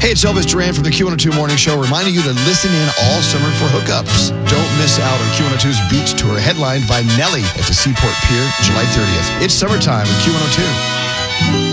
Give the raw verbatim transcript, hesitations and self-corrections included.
Hey, it's Elvis Duran from the Q one oh two Morning Show, reminding you to listen in all summer for hookups. Don't miss out on Q one oh two's Beach Tour, headlined by Nelly at the Seaport Pier, July thirtieth. It's summertime with Q one oh two.